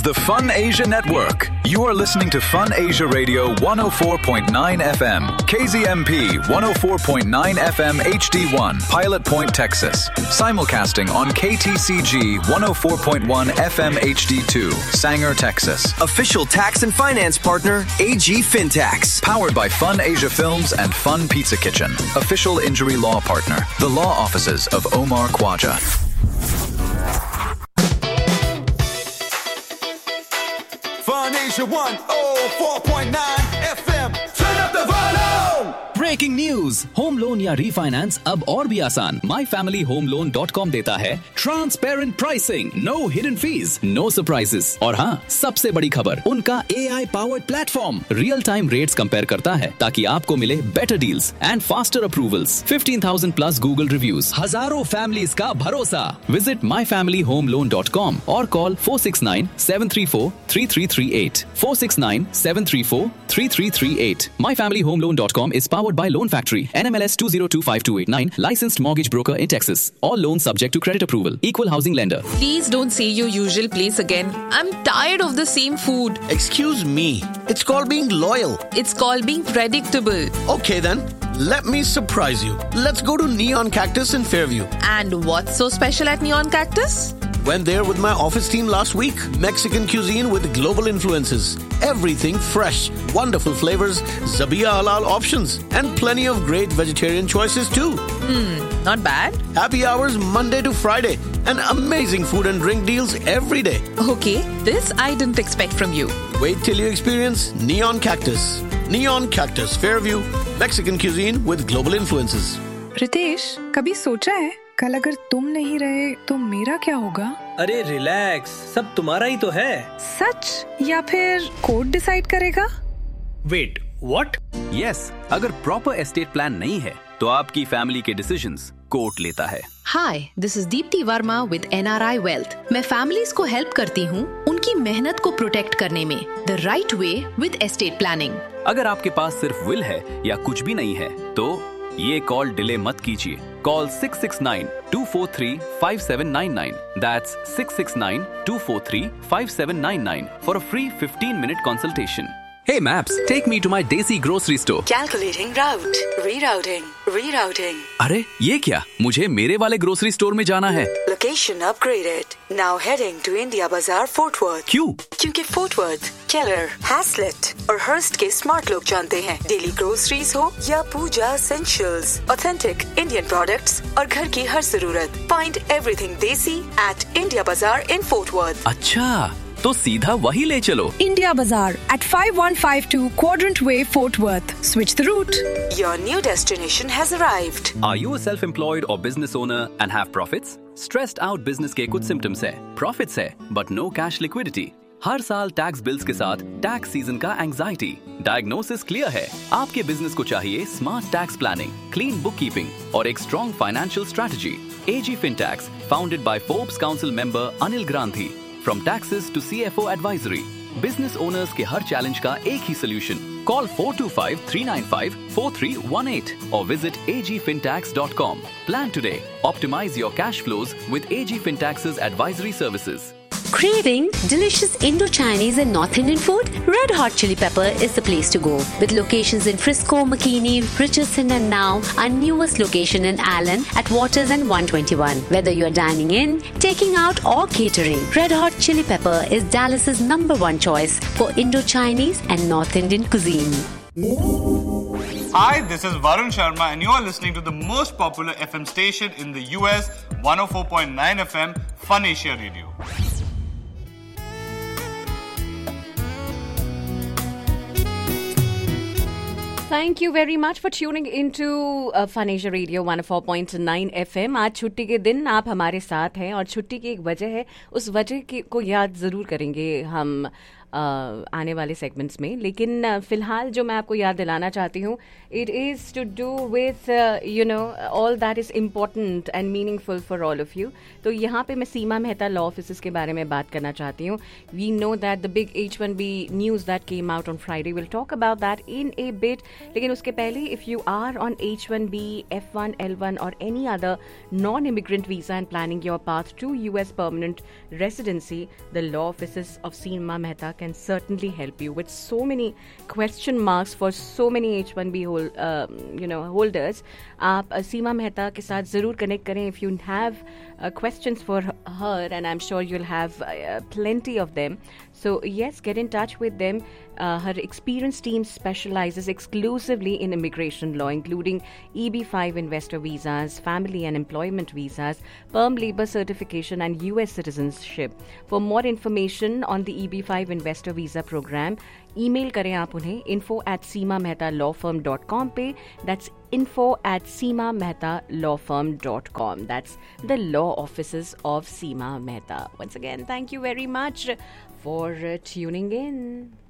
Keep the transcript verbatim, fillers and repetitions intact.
The Fun Asia Network. You are listening to Fun Asia Radio one oh four point nine F M, K Z M P one oh four point nine F M H D one, Pilot Point, Texas. Simulcasting on K T C G one oh four point one F M H D two, Sanger, Texas. Official tax and finance partner, A G Fintax. Powered by Fun Asia Films and Fun Pizza Kitchen. Official injury law partner, the law offices of Omar Khwaja. Fun Asia one oh four point nine F M. Turn up the volume. Breaking news, home loan या refinance अब और भी आसान। My family home loan dot com देता है transparent pricing, no hidden fees, no surprises. और हाँ, सबसे बड़ी खबर, उनका ए I powered platform real time rates compare करता है ताकि आपको मिले better deals and faster approvals. Fifteen thousand plus Google reviews, हजारों फैमिलीज का भरोसा। Visit my family home loan dot com और call four six nine seven three four three three three eight, four six nine seven three four three three three eight. My family home loan dot com is powered by Loan Factory, N M L S two zero two five two eight nine, licensed mortgage broker in Texas. All loans subject to credit approval. Equal housing lender. Please don't say your usual place again. I'm tired of the same food. Excuse me. It's called being loyal. It's called being predictable. Okay then, let me surprise you. Let's go to Neon Cactus in Fairview. And what's so special at Neon Cactus? Went there with my office team last week. Mexican cuisine with global influences. Everything fresh, wonderful flavors, Zabiya halal options, and plenty of great vegetarian choices too. Hmm, not bad. Happy hours Monday to Friday, and amazing food and drink deals every day. Okay, this I didn't expect from you. Wait till you experience Neon Cactus. Neon Cactus, Fairview, Mexican cuisine with global influences. Ritesh, कभी सोचा है कल अगर तुम नहीं रहे तो मेरा क्या होगा? अरे रिलैक्स, सब तुम्हारा ही तो है। सच या फिर कोर्ट डिसाइड करेगा? Wait, what? यस, अगर प्रॉपर एस्टेट प्लान नहीं है तो आपकी फैमिली के डिसीजंस कोर्ट लेता है। हाय, this is Deepti Verma with N R I wealth. मैं फैमिलीज को हेल्प करती हूँ उनकी मेहनत को प्रोटेक्ट करने में, the right way with estate planning. अगर आपके पास सिर्फ विल है या कुछ भी नहीं है तो ये कॉल डिले मत कीजिए। Call six six nine to four three five seven nine nine, that's six six nine to four three five seven nine nine for a free fifteen minute consultation. Hey Maps, take me to my Desi grocery store. Calculating route, rerouting, rerouting. अरे ये क्या? मुझे मेरे वाले grocery store में जाना है। Location upgraded. Now heading to India Bazaar, Fort Worth. क्यों? क्योंकि Fort Worth, Keller, Haslett और Hearst के स्मार्ट लोग जानते हैं। डेली ग्रोसरीज हो या पूजा essentials, authentic Indian products और घर की हर जरूरत, find everything Desi at India Bazaar in Fort Worth. अच्छा, तो सीधा वही ले चलो। India Bazaar at five one five two Quadrant Way, Fort Worth. Switch the route. Your new destination has arrived. Are you a self-employed or business owner and have profits? Stressed out business के कुछ symptoms है, profits है, but no cash liquidity. हर साल tax bills के साथ tax season का anxiety. Diagnosis clear है, आपके बिजनेस को चाहिए smart tax planning, clean book keeping और एक strong financial strategy. A G Fintax, founded by Forbes Council member Anil Grandhi. From taxes to C F O advisory, business owners के हर challenge का एक ही solution. Call four two five three nine five four three one eight or visit a g fintax dot com. Plan today. Optimize your cash flows with A G Fintax's advisory services. Craving delicious Indo-Chinese and North Indian food? Red Hot Chili Pepper is the place to go. With locations in Frisco, McKinney, Richardson and now our newest location in Allen at Waters and one twenty-one. Whether you're dining in, taking out or catering, Red Hot Chili Pepper is Dallas's number one choice for Indo-Chinese and North Indian cuisine. Hi, this is Varun Sharma and you are listening to the most popular F M station in the U S, one oh four point nine F M, Fun Asia Radio. Thank you very much for tuning into uh, Fun Asia Radio one oh four point nine F M. आज छुट्टी के दिन आप हमारे साथ हैं और छुट्टी की एक वजह है, उस वजह की को याद ज़रूर करेंगे हम आने वाले सेगमेंट्स में. लेकिन uh, फिलहाल जो मैं आपको याद दिलाना चाहती हूँ, it is to do with you know all that is important and meaningful for all of you. तो यहाँ पे मैं सीमा मेहता लॉ ऑफिस के बारे में बात करना चाहती हूँ. We know that the big H one B news that came out on Friday, will talk about that in A bit. लेकिन उसके पहले, if you are on H one B, F one, L one और any other non immigrant visa and planning your path to U S permanent residency, the law offices of Seema Mehta can certainly help you with so many question marks for so many H one B hold, uh, you know holders. आप uh, Seema Mehta के साथ ज़रूर connect करें if you have uh, questions for her, and I'm sure you'll have uh, plenty of them. So yes, get in touch with them. Uh, her experienced team specializes exclusively in immigration law, including E B five investor visas, family and employment visas, perm labor certification, and U S citizenship. For more information on the E B five investor visa program, email करें आप उन्हें info at seema mehta law firm dot com पे. That's info at seema mehta law firm dot com. That's the law offices of Seema Mehta. Once again, thank you very much for uh, tuning in.